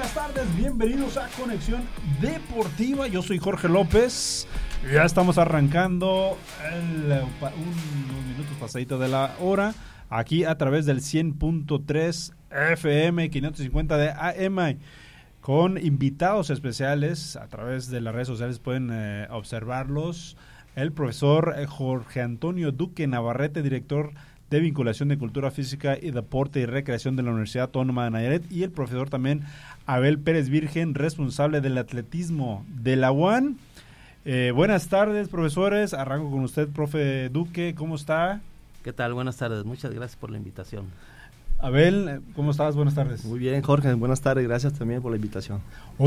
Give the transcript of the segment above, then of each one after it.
buenas tardes, bienvenidos a Conexión Deportiva. Yo soy Jorge López. Ya estamos arrancando unos minutos pasadito de la hora, aquí a través del 100.3 FM, 550 de AM, con invitados especiales. A través de las redes sociales pueden observarlos. El profesor Jorge Antonio Duque Navarrete, director de Vinculación de Cultura Física y Deporte y Recreación de la Universidad Autónoma de Nayarit, y el profesor también Abel Pérez Virgen, responsable del atletismo de la UAN. Buenas tardes, profesores. Arranco con usted, profe Duque. ¿Cómo está? ¿Qué tal? Buenas tardes. Muchas gracias por la invitación. Abel, ¿cómo estás? Buenas tardes. Muy bien, Jorge. Buenas tardes. Gracias también por la invitación.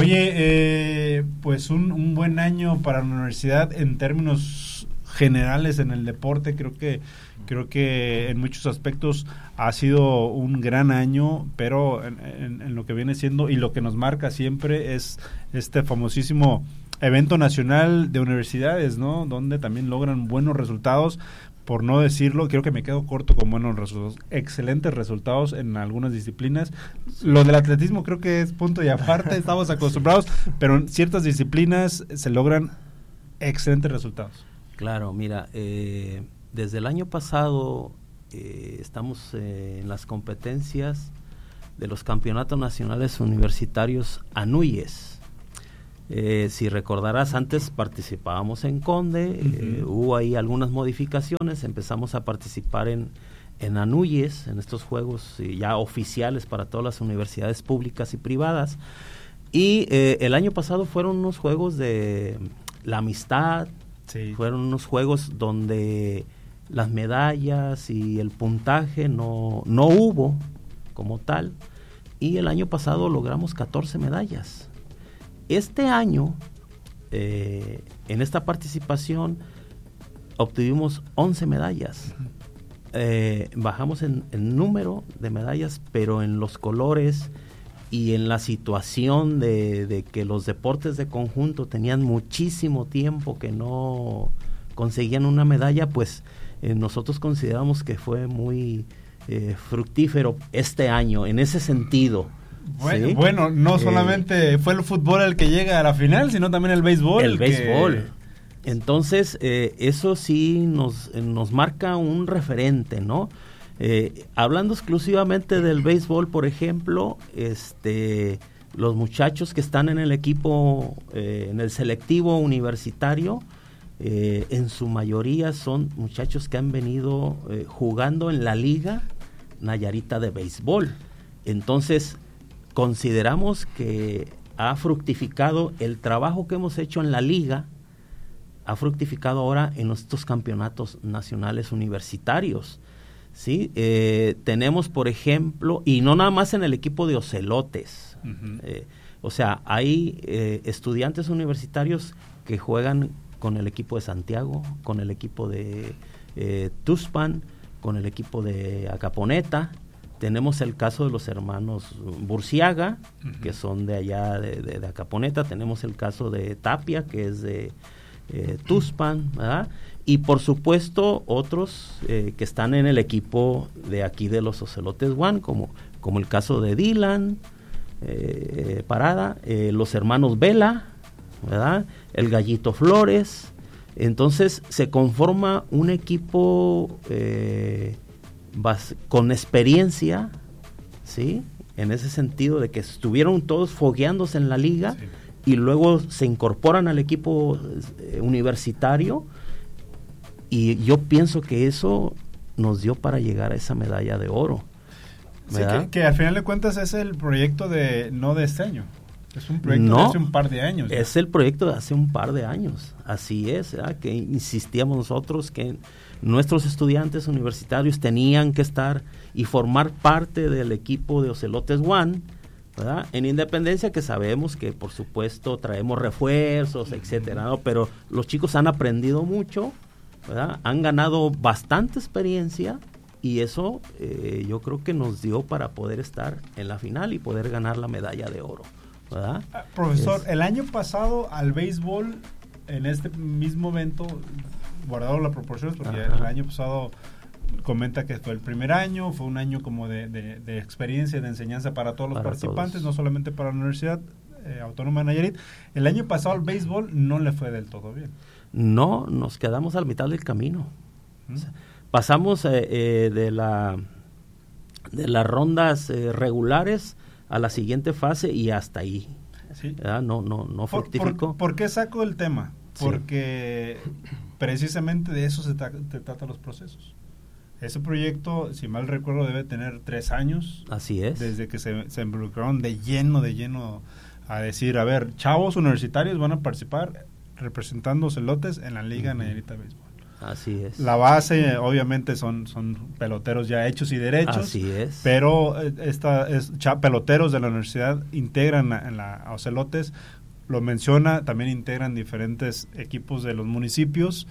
Oye, pues un buen año para la universidad en términos generales en el deporte. Creo que en muchos aspectos ha sido un gran año, pero en lo que viene siendo y lo que nos marca siempre es este famosísimo evento nacional de universidades, ¿no? Donde también logran buenos resultados, por no decirlo, creo que me quedo corto con buenos resultados, excelentes resultados en algunas disciplinas. Lo del atletismo creo que es punto y aparte, estamos acostumbrados, pero en ciertas disciplinas se logran excelentes resultados. Claro, mira, desde el año pasado estamos en las competencias de los campeonatos nacionales universitarios ANUYES. Si recordarás, antes participábamos en Conde, hubo ahí algunas modificaciones, empezamos a participar en ANUYES, en estos juegos ya oficiales para todas las universidades públicas y privadas, y el año pasado fueron unos juegos de la amistad. Sí. Fueron unos juegos donde las medallas y el puntaje no hubo como tal, y el año pasado logramos 14 medallas. Este año, en esta participación, obtuvimos 11 medallas. Bajamos en número de medallas, pero en los colores y en la situación de que los deportes de conjunto tenían muchísimo tiempo que no conseguían una medalla, pues nosotros consideramos que fue muy fructífero este año, en ese sentido. ¿Sí? Bueno, no solamente fue el fútbol el que llega a la final, sino también el béisbol. El béisbol. Entonces, eso sí nos marca un referente, ¿no? Hablando exclusivamente del béisbol, por ejemplo, los muchachos que están en el equipo, en el selectivo universitario, en su mayoría son muchachos que han venido jugando en la Liga Nayarita de Béisbol. Entonces, consideramos que ha fructificado el trabajo que hemos hecho en la Liga, ha fructificado ahora en estos campeonatos nacionales universitarios. Sí, tenemos, por ejemplo, y no nada más en el equipo de Ocelotes, o sea, hay estudiantes universitarios que juegan con el equipo de Santiago, con el equipo de Tuxpan, con el equipo de Acaponeta. Tenemos el caso de los hermanos Burciaga, que son de allá de Acaponeta. Tenemos el caso de Tapia, que es de Tuxpan, ¿verdad? Y por supuesto otros que están en el equipo de aquí de los Ocelotes One, como el caso de Dylan Parada, los hermanos Vela, ¿verdad? El Gallito Flores. Entonces se conforma un equipo con experiencia, ¿sí? En ese sentido de que estuvieron todos fogueándose en la liga, sí, y luego se incorporan al equipo universitario. Y yo pienso que eso nos dio para llegar a esa medalla de oro. Sí, que al final de cuentas es el proyecto no de este año. Es un proyecto de hace un par de años. ¿Ya? Es el proyecto de hace un par de años. Así es, ¿verdad? Que insistíamos nosotros que nuestros estudiantes universitarios tenían que estar y formar parte del equipo de Ocelotes One, ¿verdad? En independencia que sabemos que por supuesto traemos refuerzos, etcétera, ¿no? Pero los chicos han aprendido mucho, ¿verdad? Han ganado bastante experiencia, y eso yo creo que nos dio para poder estar en la final y poder ganar la medalla de oro, ¿verdad? Profesor, el año pasado al béisbol, en este mismo evento, guardado las proporciones, porque el año pasado comenta que fue el primer año, fue un año como de experiencia, de enseñanza para todos los participantes, no solamente para la Universidad Autónoma de Nayarit. El año pasado al béisbol no le fue del todo bien. No, nos quedamos al mitad del camino. O sea, pasamos de las rondas regulares a la siguiente fase y hasta ahí. ¿Sí? No fructificó. ¿Por qué saco el tema? Sí. Porque precisamente de eso se tratan los procesos. Ese proyecto, si mal recuerdo, debe tener 3 años. Así es. Desde que se involucraron de lleno a decir, a ver, chavos universitarios van a participar representando Celotes en la Liga Nayarita de Béisbol. Así es. La base, obviamente, son peloteros ya hechos y derechos. Así es. Pero peloteros de la universidad integran a Ocelotes. Lo menciona, también integran diferentes equipos de los municipios.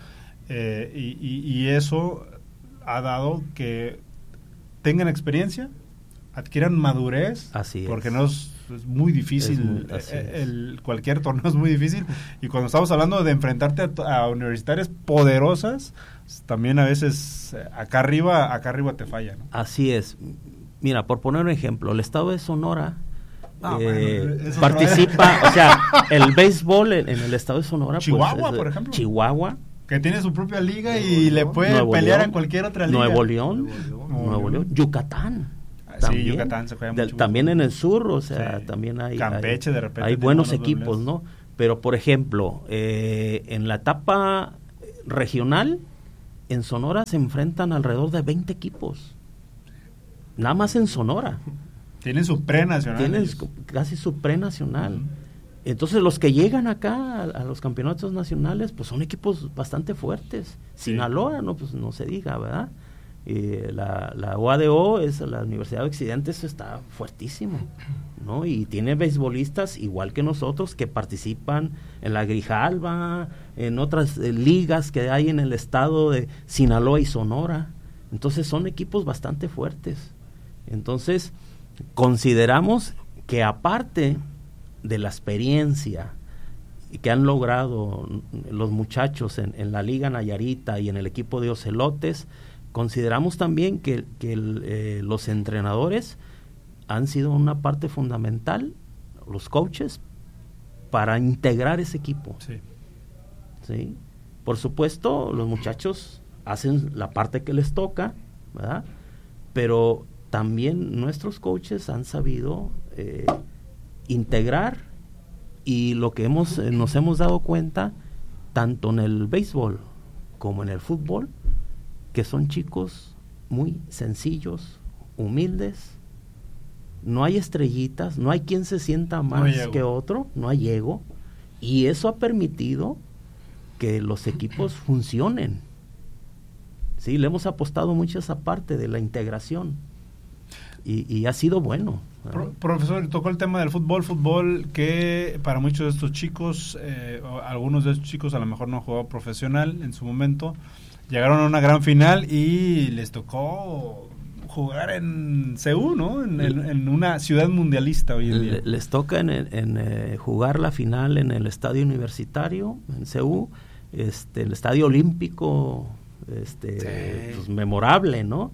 Y eso ha dado que tengan experiencia, adquieran madurez. Así es. Porque no es muy difícil, cualquier torneo es muy difícil, y cuando estamos hablando de enfrentarte a universitarias poderosas, también a veces acá arriba te falla, ¿no? Así es. Mira, por poner un ejemplo, el estado de Sonora participa, o sea, el béisbol en el estado de Sonora, Chihuahua, pues, por ejemplo. Chihuahua, que tiene su propia liga y le puede pelear en cualquier otra liga. Nuevo León, Yucatán. También, sí, Yucatán se juega mucho. También en el sur, o sea, sí. También hay Campeche, de repente hay buenos equipos, ¿no? Pero, por ejemplo, en la etapa regional, en Sonora se enfrentan alrededor de 20 equipos. Nada más en Sonora. Tienen su pre-nacional. Tienen casi su pre-nacional. Entonces, los que llegan acá a los campeonatos nacionales, pues son equipos bastante fuertes. Sí. Sinaloa, pues no se diga, ¿verdad? La UADO, la Universidad de Occidente, eso está fuertísimo, ¿no? Y tiene beisbolistas igual que nosotros que participan en la Grijalba, en otras ligas que hay en el estado de Sinaloa y Sonora. Entonces son equipos bastante fuertes. Entonces consideramos que aparte de la experiencia que han logrado los muchachos en la Liga Nayarita y en el equipo de Ocelotes, consideramos también que los entrenadores han sido una parte fundamental, los coaches, para integrar ese equipo. Sí. ¿Sí? Por supuesto, los muchachos hacen la parte que les toca, ¿verdad? Pero también nuestros coaches han sabido integrar, y lo que nos hemos dado cuenta, tanto en el béisbol como en el fútbol, que son chicos muy sencillos, humildes, no hay estrellitas, no hay quien se sienta más que otro, no hay ego, y eso ha permitido que los equipos funcionen. Sí, le hemos apostado mucho a esa parte de la integración, y ha sido bueno. Profesor, tocó el tema del fútbol que para muchos de estos chicos, algunos de estos chicos a lo mejor no han jugado profesional en su momento, llegaron a una gran final y les tocó jugar en CU, ¿no? En una ciudad mundialista hoy en día. Les toca en jugar la final en el estadio universitario, en CU, el estadio olímpico, pues memorable, ¿no?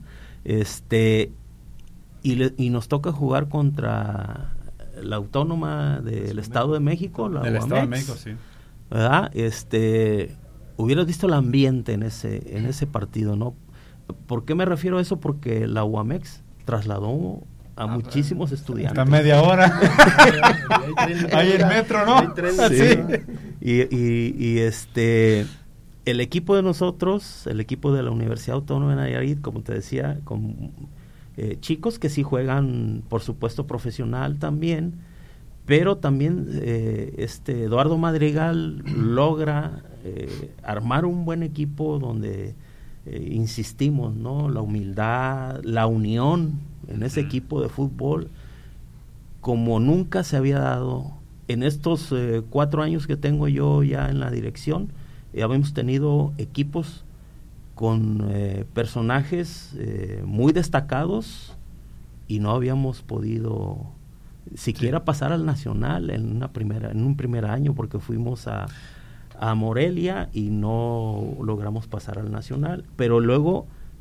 Y nos toca jugar contra la Autónoma del Estado de México, la del UAMEX, Estado de México, sí. ¿Verdad? Hubieras visto el ambiente en ese partido, ¿no? ¿Por qué me refiero a eso? Porque la UAMEX trasladó a muchísimos estudiantes. Está media hora. Hay el metro, ¿no? Sí. Y el equipo de nosotros, el equipo de la Universidad Autónoma de Nayarit, como te decía, con chicos que sí juegan, por supuesto, profesional también, pero también Eduardo Madrigal logra armar un buen equipo donde insistimos, ¿no? La humildad, la unión en ese equipo de fútbol, como nunca se había dado en estos 4 años que tengo yo ya en la dirección. Habíamos tenido equipos con personajes muy destacados y no habíamos podido siquiera pasar al nacional en un primer año, porque fuimos a Morelia y no logramos pasar al nacional, pero luego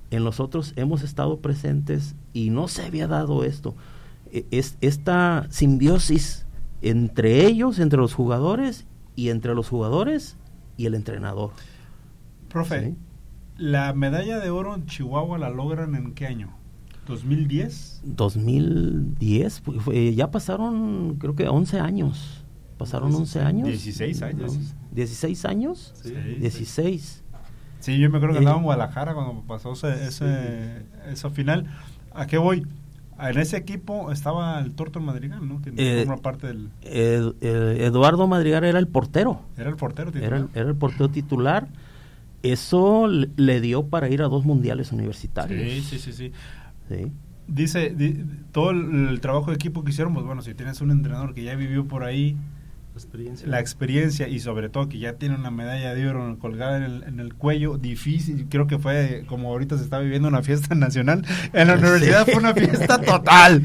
en los otros hemos estado presentes y no se había dado esto. Esta simbiosis entre ellos, entre los jugadores y entre los jugadores y el entrenador. Profe, ¿sí? ¿La medalla de oro en Chihuahua la logran en qué año? ¿2010? 2010, ya pasaron creo que 11 años. ¿Pasaron 11 años? 16 años. ¿16 años? Sí. 16. Sí, yo me acuerdo que andaba en Guadalajara cuando pasó esa final. ¿A qué voy? En ese equipo estaba el Torto Madrigal, ¿no? Que forma parte del... Eduardo Madrigal era el portero. Era el portero titular. Era el portero titular. Eso le dio para ir a 2 mundiales universitarios. Sí. Dice, todo el trabajo de equipo que hicieron, pues bueno, si tienes un entrenador que ya vivió por ahí, la experiencia y sobre todo que ya tiene una medalla de oro colgada en el cuello, difícil, creo que fue como ahorita se está viviendo una fiesta nacional, en la universidad fue una fiesta total,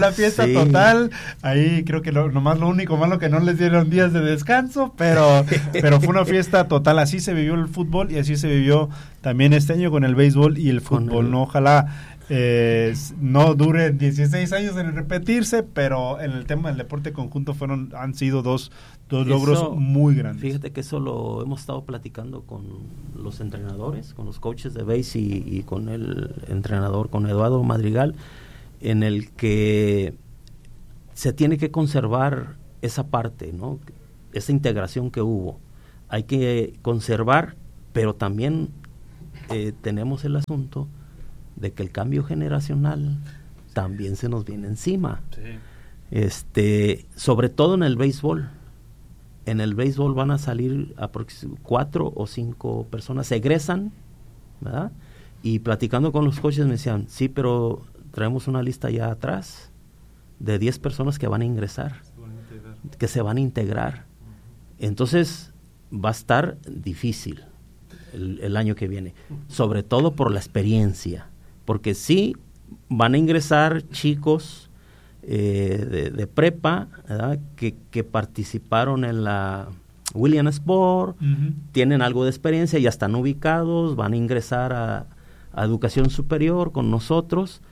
ahí creo que lo único malo que no les dieron días de descanso, pero fue una fiesta total, así se vivió el fútbol y así se vivió también este año con el béisbol y el fútbol, ¿no? Ojalá no dure 16 años en repetirse, pero en el tema del deporte conjunto han sido dos logros muy grandes. Fíjate que eso lo hemos estado platicando con los entrenadores, con los coaches de base y con el entrenador, con Eduardo Madrigal, en el que se tiene que conservar esa parte, ¿no? Esa integración que hubo. Hay que conservar, pero también tenemos el asunto de que el cambio generacional también se nos viene encima. Sí. Sobre todo en el béisbol. En el béisbol van a salir 4 o 5 personas, se egresan, ¿verdad? Y platicando con los coaches me decían, sí, pero traemos una lista ya atrás de 10 personas que van a ingresar, que se van a integrar. Entonces va a estar difícil el año que viene, sobre todo por la experiencia. Porque sí van a ingresar chicos de prepa, ¿verdad? Que participaron en la Williamsport, tienen algo de experiencia, ya están ubicados, van a ingresar a educación superior con nosotros,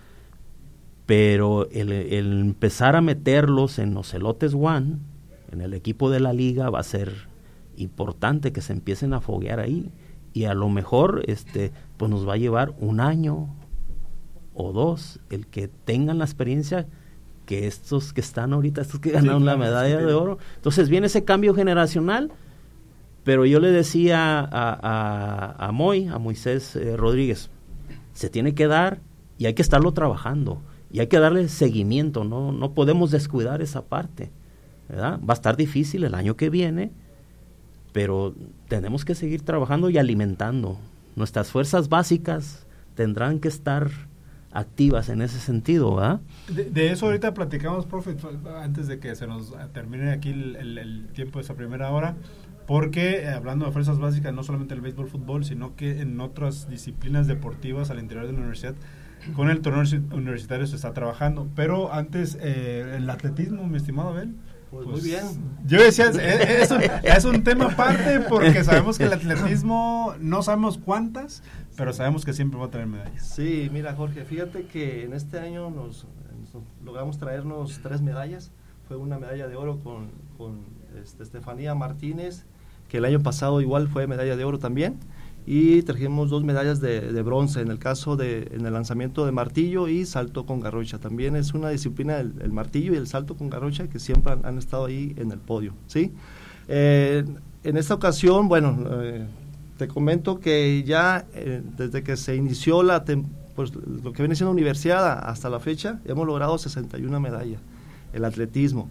pero el empezar a meterlos en Ocelotes One, en el equipo de la liga, va a ser importante que se empiecen a foguear ahí, y a lo mejor pues nos va a llevar 1 año o 2 el que tengan la experiencia que estos que están ahorita, estos que ganaron la medalla de oro. Entonces viene ese cambio generacional, pero yo le decía a Moisés Rodríguez, se tiene que dar y hay que estarlo trabajando y hay que darle seguimiento, no podemos descuidar esa parte, ¿verdad? Va a estar difícil el año que viene, pero tenemos que seguir trabajando y alimentando. Nuestras fuerzas básicas tendrán que estar activas en ese sentido, ¿verdad? De eso ahorita platicamos, profe, antes de que se nos termine aquí el tiempo de esa primera hora, porque hablando de fuerzas básicas, no solamente el béisbol, fútbol, sino que en otras disciplinas deportivas al interior de la universidad, con el torneo universitario se está trabajando. Pero antes, el atletismo, mi estimado Abel. Pues muy bien. Yo decía, es un tema aparte porque sabemos que el atletismo, no sabemos cuántas, pero sabemos que siempre va a traer medallas. Sí, mira Jorge, fíjate que en este año nos logramos traernos 3 medallas. Fue una medalla de oro con Estefanía Martínez, que el año pasado igual fue medalla de oro también. Y trajimos 2 medallas de bronce en el caso en el lanzamiento de martillo y salto con garrocha. También es una disciplina el martillo y el salto con garrocha que siempre han estado ahí en el podio, ¿sí? En esta ocasión, bueno, te comento que ya desde que se inició pues, lo que viene siendo universidad hasta la fecha, hemos logrado 61 medallas. El atletismo,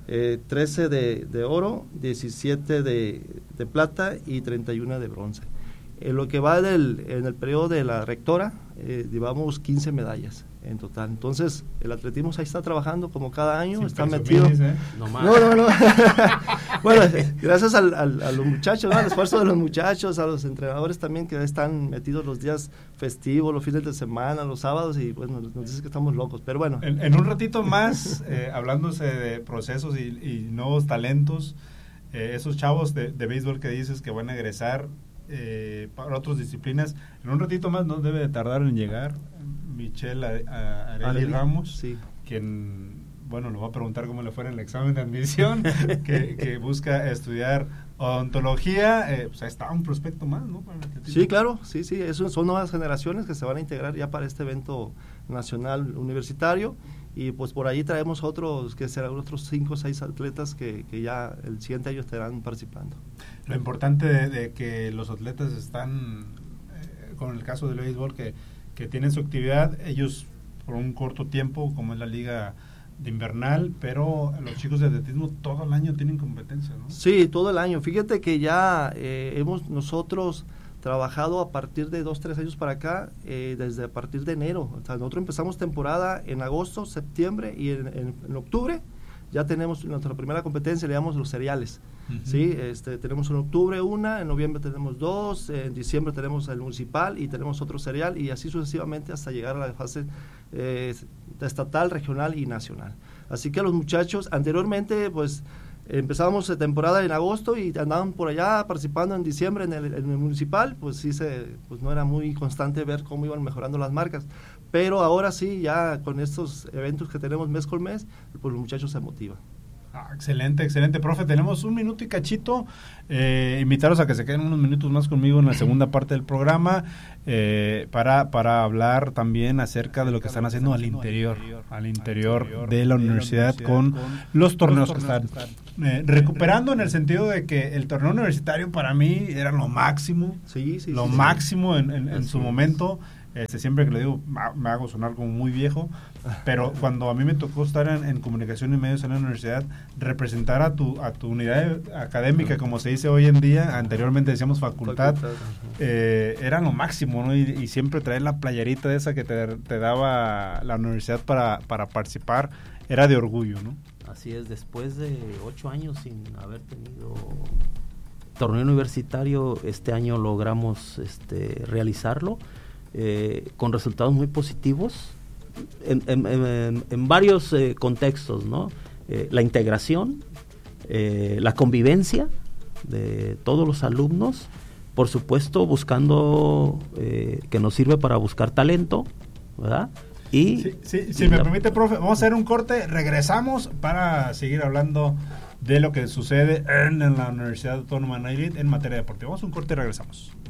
13 de oro, 17 de plata y 31 de bronce. En lo que va en el periodo de la rectora, llevamos 15 medallas en total. Entonces, el atletismo ahí está trabajando como cada año, sin está metido. No. Bueno, gracias a los muchachos, ¿no? Al esfuerzo de los muchachos, a los entrenadores también que están metidos los días festivos, los fines de semana, los sábados, y bueno, nos dicen que estamos locos, pero bueno. En un ratito más, hablándose de procesos y nuevos talentos, esos chavos de béisbol que dices que van a egresar, para otras disciplinas. En un ratito más no debe de tardar en llegar Michelle Areli Ramos, sí, quien, bueno, le voy a preguntar cómo le fue en el examen de admisión, que busca estudiar odontología. Pues ahí está un prospecto más, ¿no? Para el atletismo. Sí, claro, sí, son nuevas generaciones que se van a integrar ya para este evento nacional universitario, y pues por ahí traemos otros, que serán otros 5 o 6 atletas que ya el siguiente año estarán participando. Lo importante de que los atletas están, con el caso del béisbol, que tienen su actividad, ellos por un corto tiempo, como es la liga de invernal, pero los chicos de atletismo todo el año tienen competencia, ¿no? Sí, todo el año. Fíjate que ya hemos nosotros trabajado a partir de 2-3 años para acá, desde a partir de enero. O sea, nosotros empezamos temporada en agosto, septiembre, y en octubre ya tenemos nuestra primera competencia, le llamamos los seriales. Uh-huh. ¿Sí? Tenemos en octubre una, en noviembre tenemos 2, en diciembre tenemos el municipal y tenemos otro serial, y así sucesivamente hasta llegar a la fase estatal, regional y nacional. Así que los muchachos, anteriormente, pues empezábamos temporada en agosto y andaban por allá participando en diciembre en el municipal, pues sí pues no era muy constante ver cómo iban mejorando las marcas, pero ahora sí, ya con estos eventos que tenemos mes con mes, pues los muchachos se motivan. Excelente, profe. Tenemos un minuto y cachito. Invitarlos a que se queden unos minutos más conmigo en la segunda parte del programa, para hablar también acerca de lo que están haciendo al interior de la universidad con los torneos que están recuperando, en el sentido de que el torneo universitario para mí era lo máximo, máximo en su momento. Siempre que le digo, me hago sonar como muy viejo, pero cuando a mí me tocó estar en comunicación y medios en la universidad, representar a tu unidad académica, como se dice hoy en día, anteriormente decíamos facultad, era lo máximo, ¿no? Y siempre traer la playerita esa que te daba la universidad para participar, era de orgullo, ¿no? Así es, después de 8 años sin haber tenido torneo universitario, este año logramos realizarlo. Con resultados muy positivos en varios contextos, ¿no? La integración, la convivencia de todos los alumnos, por supuesto buscando que nos sirve para buscar talento, ¿verdad? Y si me permite, profe, vamos a hacer un corte, regresamos para seguir hablando de lo que sucede en la Universidad Autónoma de Nayarit en materia deportiva. Vamos a un corte y regresamos.